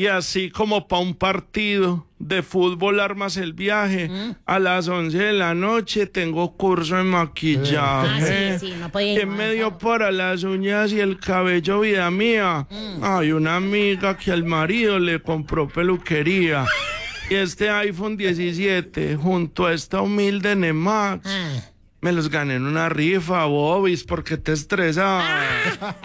Y así como para un partido de fútbol armas el viaje, a las 11 de la noche tengo curso de maquillaje. Sí, no podía ir. ¿Quién me dio para las uñas y el cabello, vida mía? Hay una amiga que al marido le compró peluquería. Y este iPhone 17 junto a esta humilde Nemax me los gané en una rifa, Bobis, ¿por qué te estresas?